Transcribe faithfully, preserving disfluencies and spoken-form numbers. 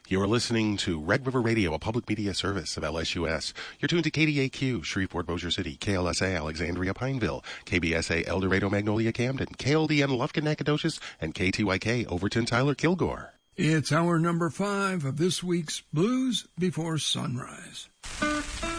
You're listening to Red River Radio, a public media service of L S U S. You're tuned to K D A Q, Shreveport, Bossier City, K L S A, Alexandria, Pineville, K B S A, El Dorado, Magnolia, Camden, K L D N, Lufkin, Nacogdoches, and K T Y K, Overton, Tyler, Kilgore. It's hour number five of this week's Blues Before Sunrise.